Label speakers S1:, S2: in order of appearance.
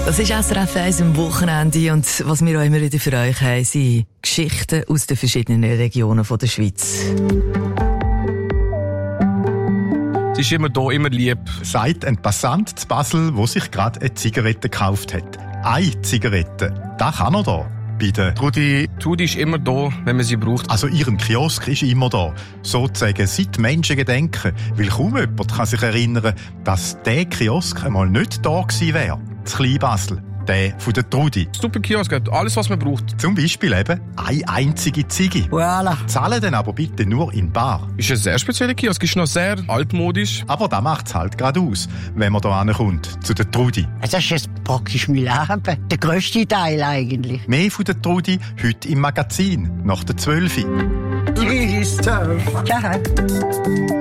S1: Das ist SRF 1 am Wochenende und was wir auch immer wieder für euch haben, sind Geschichten aus den verschiedenen Regionen der Schweiz.
S2: Sie ist immer da, immer lieb.
S3: Sagt ein Passant zu Basel, der sich gerade eine Zigarette gekauft hat. Eine Zigarette, das kann er da. Bei der
S2: Trudi ist immer da, wenn man sie braucht.
S3: Also ihren Kiosk ist immer da. Sozusagen seit Menschengedenken. Weil kaum jemand kann sich erinnern, dass der Kiosk einmal nicht da gewesen wäre. Das Kleinbasel. Der von der Trudi.
S2: Super Kiosk hat alles, was man braucht.
S3: Zum Beispiel eben eine einzige Ziege.
S1: Voilà.
S3: Zahlen dann aber bitte nur in bar.
S2: Ist ein sehr spezieller Kiosk, ist noch sehr altmodisch.
S3: Aber das macht's halt gerade aus, wenn man da ankommt, zu der Trudi.
S4: Das ist jetzt praktisch mein Leben. Der grösste Teil eigentlich.
S3: Mehr von der Trudi heute im Magazin, nach der 12.
S4: Tschüss. Ciao.